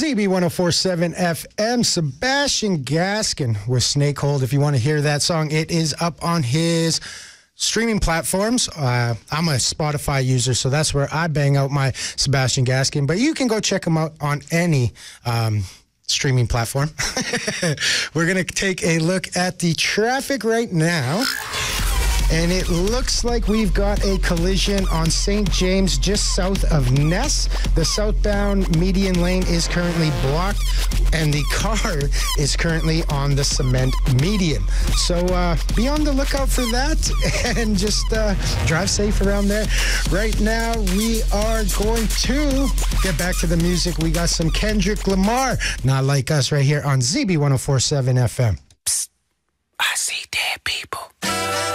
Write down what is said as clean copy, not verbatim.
ZB1047 FM. Sebastian Gaskin with Snakehold. If you want to hear that song, it is up on his streaming platforms. I'm a Spotify user, so that's where I bang out my Sebastian Gaskin. But you can go check him out on any streaming platform. We're going to take a look at the traffic right now. And it looks like we've got a collision on St. James just south of Ness. The southbound median lane is currently blocked, and the car is currently on the cement median. So be on the lookout for that and just drive safe around there. Right now, we are going to get back to the music. We got some Kendrick Lamar, Not Like Us, right here on ZB1047 FM.